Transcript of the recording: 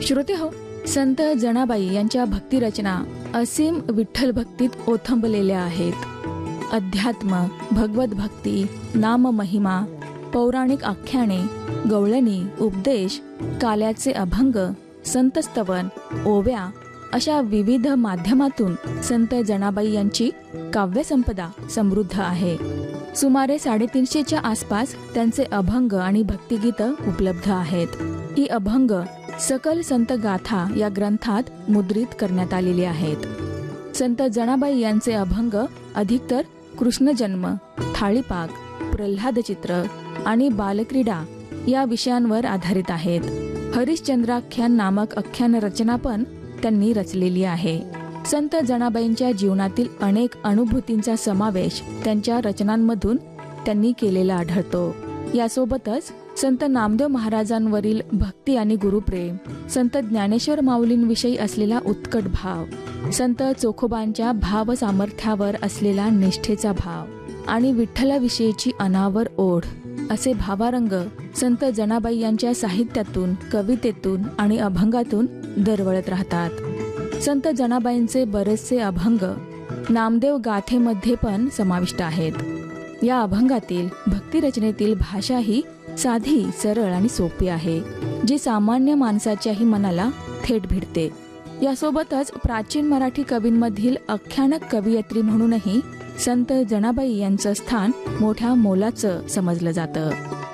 श्रोते हो, संत जनाबाई यांच्या भक्तिरचना असीम विठ्ठल भक्तीत ओथंबलेल्या आहेत. अध्यात्म, भगवत भक्ती, नाम महिमा, पौराणिक आख्याने, गवळणी, उपदेश, काल्याचे अभंग, संतस्तवन, ओव्या अशा विविध माध्यमातून संत जनाबाई यांची काव्यसंपदा समृद्ध आहे. सुमारे 350च्या आसपास त्यांचे अभंग आणि भक्तिगीत उपलब्ध आहेत. ही अभंग सकल संत गाथा या ग्रंथात मुद्रित करण्यात आलेली आहेत. संत जनाबाई यांचे अभंग अधिकतर कृष्णजन्म, थाळीपाक, प्रल्हाद चित्र आणि बालक्रीडा या विषयांवर आधारित आहेत. हरिश्चंद्राख्यान नामक आख्यान रचना पण त्यांनी रचलेली आहे. संत जनाबाईंच्या जीवनातील अनेक अनुभूतींचा समावेश त्यांच्या रचनांमधून त्यांनी केलेला आढळतो. यासोबतच संत नामदेव महाराजांवरील भक्ती आणि गुरुप्रेम, संत ज्ञानेश्वर माऊलींविषयी असलेला उत्कट भाव, संत चोखोबांच्या भाव सामर्थ्यावर असलेला निष्ठेचा भाव आणि विठ्ठलाविषयीची अनावर ओढ असे भावारंग संत जनाबाई यांच्या साहित्यातून, कवितेतून आणि अभंगातून दरवळत राहतात. संत जनाबाईंचे बरेचसे अभंग नामदेव गाथेमध्ये पण समाविष्ट आहेत. या अभंगातील भक्तिरचनेतील भाषा ही साधी, सरळ आणि सोपी आहे, जी सामान्य माणसाच्याही मनाला थेट भिडते. यासोबतच प्राचीन मराठी कवींमधील आख्यानक कवयित्री म्हणूनही संत जनाबाई यांचं स्थान मोठ्या मोलाचं समजलं जातं.